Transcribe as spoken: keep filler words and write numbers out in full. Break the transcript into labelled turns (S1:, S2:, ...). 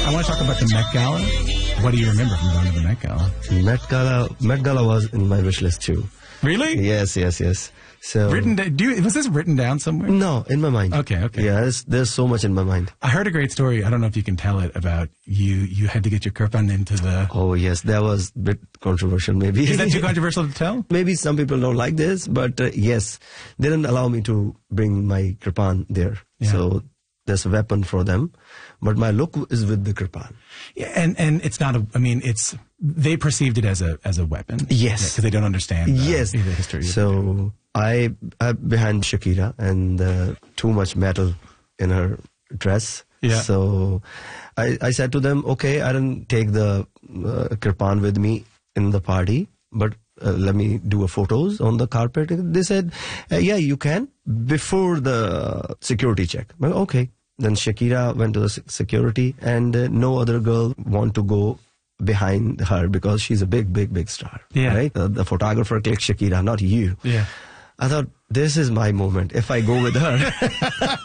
S1: I want to talk about the Met Gala. What do you remember from going to the Met Gala?
S2: Met Gala, Met Gala was in my wish list too.
S1: Really?
S2: Yes, yes, yes. So
S1: written? Do you, was this written down somewhere?
S2: No, in my mind.
S1: Okay, okay.
S2: Yeah, there's, there's so much in my mind.
S1: I heard a great story. I don't know if you can tell it about you. You had to get your kirpan into the.
S2: Oh yes, that was a bit controversial. Maybe
S1: is that too controversial to tell?
S2: Maybe some people don't like this, but uh, yes, they didn't allow me to bring my kirpan there.
S1: Yeah.
S2: So there's a weapon for them, but my look is with the kirpan.
S1: Yeah, and and it's not a. I mean, it's they perceived it as a as a weapon.
S2: Yes,
S1: because yeah, they don't understand. Uh,
S2: yes,
S1: the history.
S2: So I I'm behind Shakira and uh, too much metal in her dress.
S1: Yeah.
S2: So I I said to them, okay, I didn't take the uh, kirpan with me in the party, but uh, let me do a photos on the carpet. They said, uh, yeah, you can before the security check. Well, okay. Then Shakira went to the security, and uh, no other girl want to go behind her because she's a big, big, big star.
S1: Yeah.
S2: Right? The, the photographer clicked Shakira, not you.
S1: Yeah.
S2: I thought, this is my moment if I go with her.